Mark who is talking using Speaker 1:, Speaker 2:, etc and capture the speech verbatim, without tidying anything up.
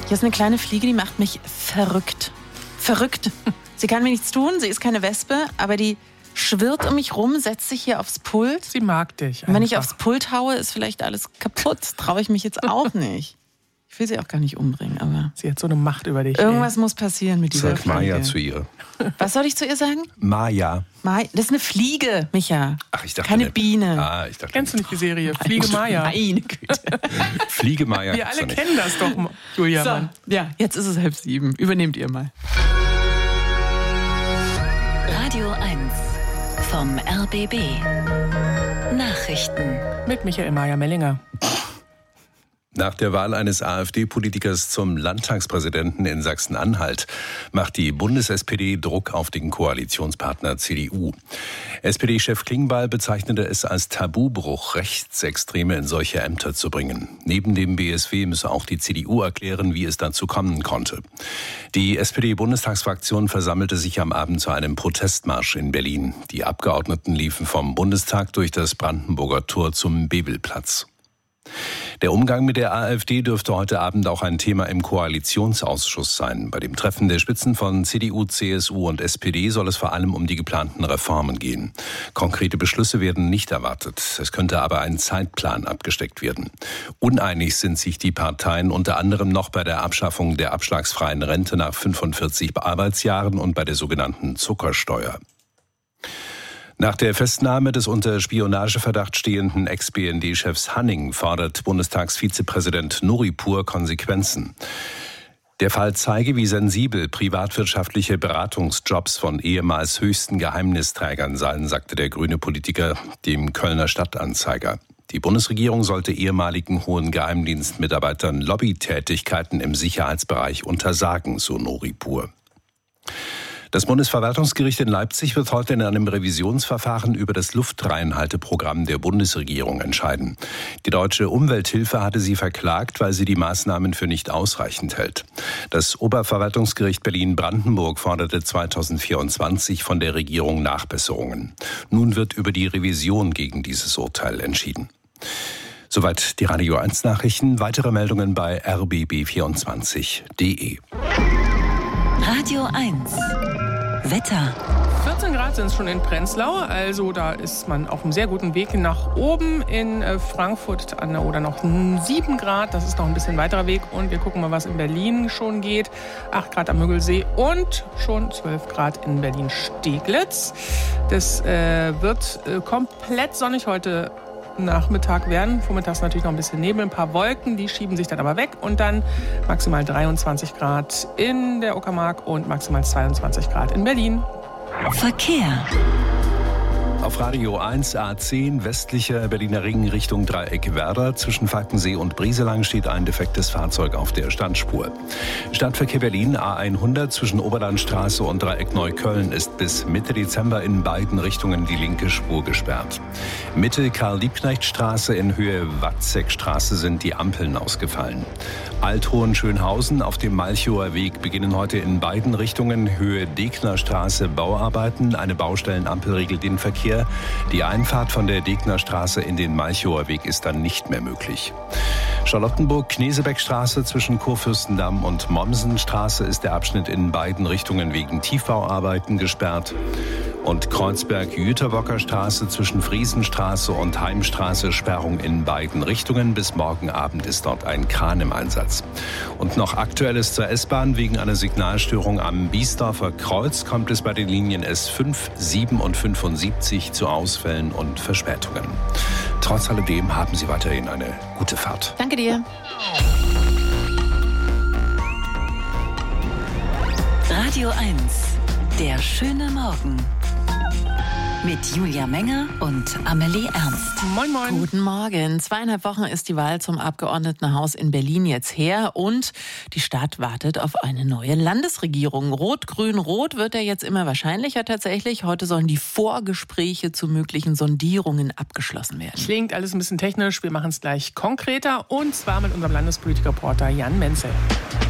Speaker 1: Hier ist eine kleine Fliege, die macht mich verrückt. Verrückt. Sie kann mir nichts tun, sie ist keine Wespe, aber die schwirrt um mich rum, setzt sich hier aufs Pult.
Speaker 2: Sie mag dich.
Speaker 1: Und wenn ich aufs Pult haue, ist vielleicht alles kaputt. Traue ich mich jetzt auch nicht. Ich will sie auch gar nicht umbringen, aber...
Speaker 2: Sie hat so eine Macht über dich.
Speaker 1: Irgendwas ey. muss passieren mit dieser
Speaker 3: Sag
Speaker 1: Fliege.
Speaker 3: Maja zu ihr.
Speaker 1: Was soll ich zu ihr sagen?
Speaker 3: Maja.
Speaker 1: Maja. Das ist eine Fliege, Micha.
Speaker 3: Ach, ich dachte
Speaker 1: Keine
Speaker 3: eine...
Speaker 1: Biene.
Speaker 3: Ah, ich dachte
Speaker 2: Kennst du nicht die Serie Fliege Maja?
Speaker 1: Meine Güte.
Speaker 3: Fliege Maja.
Speaker 2: Wir alle kennen das doch, Julia.
Speaker 1: So,
Speaker 2: Mann.
Speaker 1: ja, jetzt ist es halb sieben. Übernehmt ihr mal.
Speaker 4: Radio eins vom R B B. Nachrichten.
Speaker 2: Mit Michael Mayer-Mellinger.
Speaker 3: Nach der Wahl eines AfD-Politikers zum Landtagspräsidenten in Sachsen-Anhalt macht die Bundes-S P D Druck auf den Koalitionspartner C D U. S P D-Chef Klingbeil bezeichnete es als Tabubruch, Rechtsextreme in solche Ämter zu bringen. Neben dem B S W müsse auch die C D U erklären, wie es dazu kommen konnte. Die S P D-Bundestagsfraktion versammelte sich am Abend zu einem Protestmarsch in Berlin. Die Abgeordneten liefen vom Bundestag durch das Brandenburger Tor zum Bebelplatz. Der Umgang mit der AfD dürfte heute Abend auch ein Thema im Koalitionsausschuss sein. Bei dem Treffen der Spitzen von C D U, C S U und S P D soll es vor allem um die geplanten Reformen gehen. Konkrete Beschlüsse werden nicht erwartet. Es könnte aber ein Zeitplan abgesteckt werden. Uneinig sind sich die Parteien unter anderem noch bei der Abschaffung der abschlagsfreien Rente nach fünfundvierzig Arbeitsjahren und bei der sogenannten Zuckersteuer. Nach der Festnahme des unter Spionageverdacht stehenden Ex-B N D-Chefs Hanning fordert Bundestagsvizepräsident Nuripur Konsequenzen. Der Fall zeige, wie sensibel privatwirtschaftliche Beratungsjobs von ehemals höchsten Geheimnisträgern seien, sagte der grüne Politiker dem Kölner Stadtanzeiger. Die Bundesregierung sollte ehemaligen hohen Geheimdienstmitarbeitern Lobbytätigkeiten im Sicherheitsbereich untersagen, so Nuripur. Das Bundesverwaltungsgericht in Leipzig wird heute in einem Revisionsverfahren über das Luftreinhalteprogramm der Bundesregierung entscheiden. Die Deutsche Umwelthilfe hatte sie verklagt, weil sie die Maßnahmen für nicht ausreichend hält. Das Oberverwaltungsgericht Berlin-Brandenburg forderte zweitausendvierundzwanzig von der Regierung Nachbesserungen. Nun wird über die Revision gegen dieses Urteil entschieden. Soweit die Radio eins Nachrichten. Weitere Meldungen bei r b b vierundzwanzig punkt d e.
Speaker 4: Radio eins. Wetter.
Speaker 2: vierzehn Grad sind es schon in Prenzlau, also da ist man auf einem sehr guten Weg nach oben. In Frankfurt an der Oder noch sieben Grad, das ist noch ein bisschen weiterer Weg. Und wir gucken mal, was in Berlin schon geht. acht Grad am Müggelsee und schon zwölf Grad in Berlin-Steglitz. Das äh, wird äh, komplett sonnig heute Nachmittag werden. Vormittags natürlich noch ein bisschen Nebel, ein paar Wolken, die schieben sich dann aber weg. Und dann maximal dreiundzwanzig Grad in der Uckermark und maximal zweiundzwanzig Grad in Berlin.
Speaker 4: Verkehr.
Speaker 3: Auf Radio eins A zehn westlicher Berliner Ring Richtung Dreieck Werder. Zwischen Falkensee und Brieselang steht ein defektes Fahrzeug auf der Standspur. Stadtverkehr Berlin A hundert zwischen Oberlandstraße und Dreieck Neukölln ist bis Mitte Dezember in beiden Richtungen die linke Spur gesperrt. Mitte Karl-Liebknecht-Straße in Höhe Watzekstraße sind die Ampeln ausgefallen. Alt-Hohenschönhausen auf dem Malchower Weg beginnen heute in beiden Richtungen Höhe Degnerstraße Bauarbeiten. Eine Baustellenampel regelt den Verkehr. Die Einfahrt von der Degnerstraße in den Malchower Weg ist dann nicht mehr möglich. Charlottenburg-Knesebeckstraße zwischen Kurfürstendamm und Mommsenstraße ist der Abschnitt in beiden Richtungen wegen Tiefbauarbeiten gesperrt. Und Kreuzberg-Jüterbocker Straße zwischen Friesenstraße und Heimstraße Sperrung in beiden Richtungen. Bis morgen Abend ist dort ein Kran im Einsatz. Und noch Aktuelles zur S-Bahn. Wegen einer Signalstörung am Biesdorfer Kreuz kommt es bei den Linien S fünf, sieben und fünfundsiebzig zu Ausfällen und Verspätungen. Trotz alledem haben Sie weiterhin eine gute Fahrt.
Speaker 1: Danke dir.
Speaker 4: Radio eins. Der schöne Morgen. Mit Julia Menger und Amelie Ernst.
Speaker 2: Moin, moin.
Speaker 1: Guten Morgen. Zweieinhalb Wochen ist die Wahl zum Abgeordnetenhaus in Berlin jetzt her und die Stadt wartet auf eine neue Landesregierung. Rot-Grün-Rot wird ja jetzt immer wahrscheinlicher tatsächlich. Heute sollen die Vorgespräche zu möglichen Sondierungen abgeschlossen werden.
Speaker 2: Klingt alles ein bisschen technisch. Wir machen es gleich konkreter und zwar mit unserem Landespolitik-Reporter Jan Menzel.